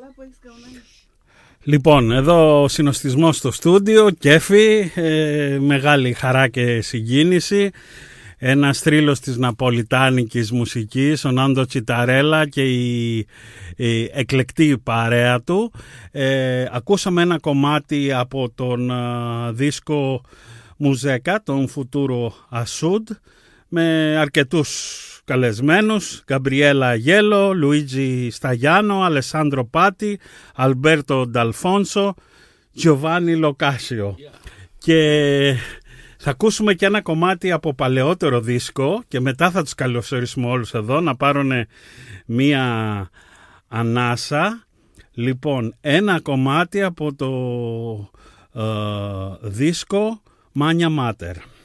Λοιπόν, εδώ συνοστισμός στο στούντιο, κέφι, μεγάλη χαρά και συγκίνηση. Ένας θρύλος της ναπολιτάνικης μουσικής, ο Νάντο Τσιταρέλα και η εκλεκτή παρέα του. Ακούσαμε ένα κομμάτι από τον δίσκο Μουζέκα, τον Φουτούρο Ασούντ, με αρκετούς καλεσμένους: Γκαμπριέλα Αγέλο, Λουίτζι Σταγιάνο, Αλεσάνδρο Πάτι, Αλμπέρτο Νταλφόνσο, Τζιοβάνι Λοκάσιο. Και θα ακούσουμε και ένα κομμάτι από παλαιότερο δίσκο και μετά θα τους καλωσορίσουμε όλους εδώ να πάρουν μία ανάσα. Λοιπόν, ένα κομμάτι από το δίσκο Μάνια Μάτερ.